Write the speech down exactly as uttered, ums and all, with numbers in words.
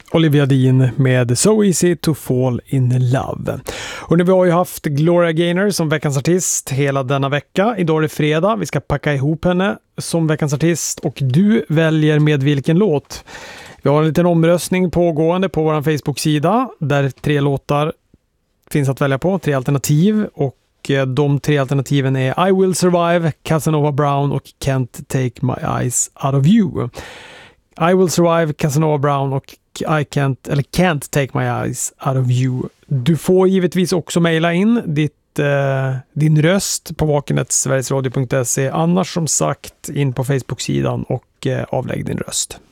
Olivia Dean med So Easy to Fall in Love. Och nu vi har ju haft Gloria Gaynor som veckans artist hela denna vecka. Idag är det fredag. Vi ska packa ihop henne som veckans artist och du väljer med vilken låt. Vi har en liten omröstning pågående på vår Facebook-sida där tre låtar finns att välja på, tre alternativ, och de tre alternativen är I Will Survive, Casanova Brown och Can't Take My Eyes Out of You. I Will Survive, Casanova Brown och I can't, eller Can't Take My Eyes Out of You. Du får givetvis också mejla in ditt, eh, din röst på vakenet sverigesradio punkt se. Annars som sagt in på Facebook-sidan och eh, avlägg din röst.